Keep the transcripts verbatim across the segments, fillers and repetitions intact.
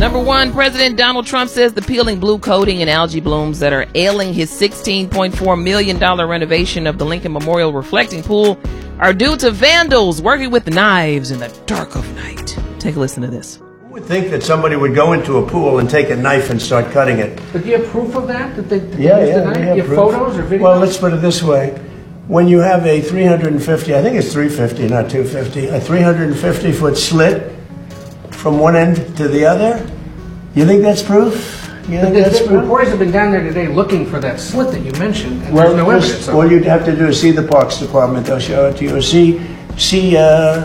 Number one, President Donald Trump says the peeling blue coating and algae blooms that are ailing his sixteen point four million dollars renovation of the Lincoln Memorial reflecting pool are due to vandals working with knives in the dark of night. Take a listen to this. Who would think that somebody would go into a pool and take a knife and start cutting it? But do you have proof of that? That they, that Yeah, they used yeah, the knife? we have You have proof. photos or videos? Well, let's put it this way. When you have a three hundred fifty, I think it's three fifty, not two fifty, a three hundred fifty foot slit from one end to the other, you think that's proof? You think The, that's the proof? reporters have been down there today looking for that slit that you mentioned, and Well, there's no just- evidence of all it. you'd have to do is see the Parks Department. They'll show it to you. Or see, see uh,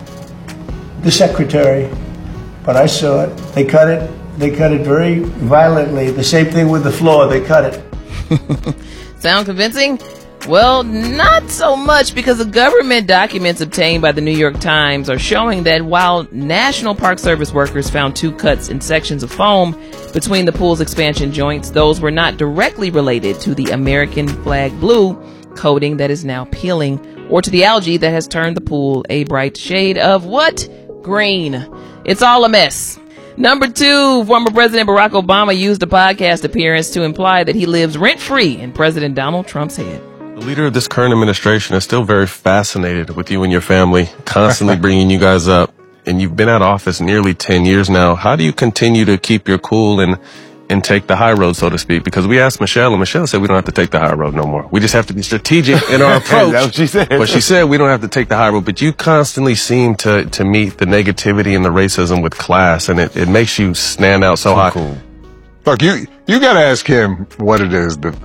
the secretary. But I saw it. They cut it. They cut it very violently. The same thing with the floor. They cut it. Sound convincing? Well, not so much, because the government documents obtained by the New York Times are showing that while National Park Service workers found two cuts in sections of foam between the pool's expansion joints, those were not directly related to the American flag blue coating that is now peeling, or to the algae that has turned the pool a bright shade of what? Green. It's all a mess. Number two, former President Barack Obama used a podcast appearance to imply that he lives rent-free in President Donald Trump's head. The leader of this current administration is still very fascinated with you and your family, constantly bringing you guys up. And you've been out of office nearly ten years now. How do you continue to keep your cool and and take the high road, so to speak? Because we asked Michelle, and Michelle said we don't have to take the high road no more. We just have to be strategic in our approach. That's what she said. But she said we don't have to take the high road. But you constantly seem to to meet the negativity and the racism with class, and it, it makes you stand out so Too high. cool. Look, you you got to ask him what it is that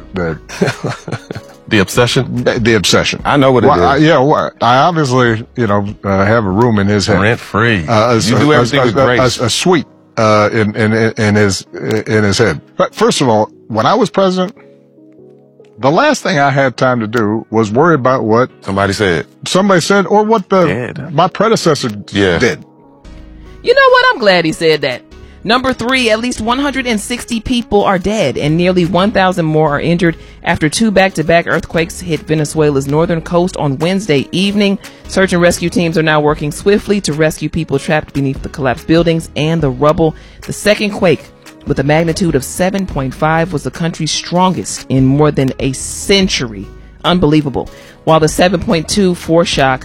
that The obsession? the, the obsession. I know what it Well, I, is. yeah, well, I obviously you know uh, have a room in his head. Rent free. Uh, a, You do a- everything a, with a- grace. A, a suite uh, in, in in his in his head. But first of all, when I was president, the last thing I had time to do was worry about what Somebody said. somebody said or what the Did. my predecessor Yeah. did. You know what? I'm glad he said that. Number three, at least one hundred sixty people are dead and nearly one thousand more are injured after two back-to-back earthquakes hit Venezuela's northern coast on Wednesday evening. Search and rescue teams are now working swiftly to rescue people trapped beneath the collapsed buildings and the rubble. The second quake, with a magnitude of seven point five, was the country's strongest in more than a century. Unbelievable. While the seven point two foreshock